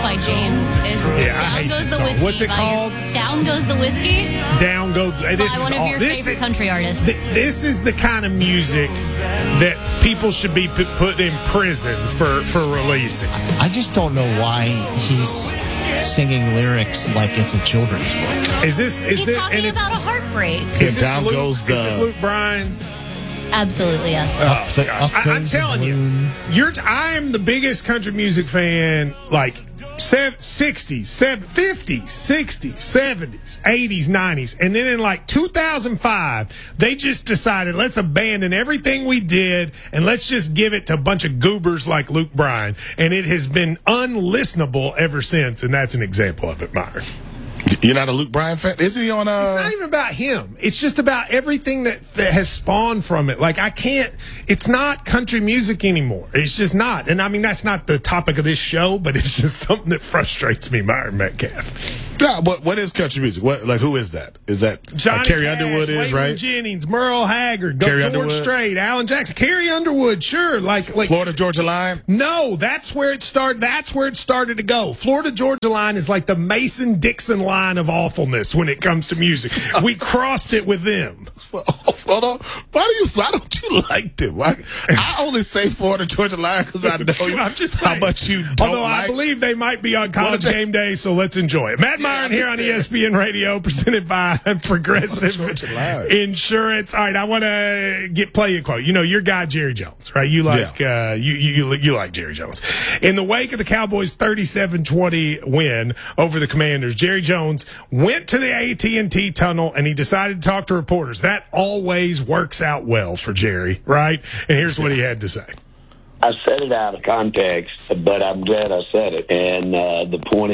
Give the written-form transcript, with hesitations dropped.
by James. It's Down Goes the Whiskey. What's it called? Down Goes the Whiskey. Down Goes. This By is one of your favorite country artists. This is the kind of music that people should be put in prison for releasing. I just don't know why he's singing lyrics like it's a children's book. He's talking about a heartbreak. Is Down goes the. Is this Luke Bryan? Absolutely, yes. Oh, gosh. I'm telling you, I am the biggest country music fan, like 60s, 50s, 60s, 70s, 80s, 90s. And then in like 2005, they just decided, let's abandon everything we did and let's just give it to a bunch of goobers like Luke Bryan. And it has been unlistenable ever since. And that's an example of it, Myron. You're not a Luke Bryan fan? Is he on It's not even about him. It's just about everything that has spawned from it. Like, it's not country music anymore. It's just not. And I mean, that's not the topic of this show, but it's just something that frustrates me, Myron Metcalf. Yeah, what is country music? Who is that? Is that Johnny Carrie Cash, Underwood is, Waylon right? Jennings, Merle Haggard, Carrie George Underwood. Strait, Alan Jackson, Carrie Underwood, sure. Like Florida Georgia Line? No, that's where it started. That's where it started to go. Florida Georgia Line is like the Mason-Dixon line of awfulness when it comes to music. We crossed it with them. Well, hold on. Why don't you like them? I only say Florida Georgia Line because I know I'm just saying, how much you don't although I believe they might be on College Game Day, so let's enjoy it. Matt Myron here on ESPN Radio, presented by Progressive Insurance. All right, I want to play you a quote. You know, your guy Jerry Jones, right? You like you like Jerry Jones. In the wake of the Cowboys' 37-20 win over the Commanders, Jerry Jones went to the AT&T tunnel and he decided to talk to reporters. That always works out well for Jerry, right? And here's what he had to say. I said it out of context, but I'm glad I said it. And the point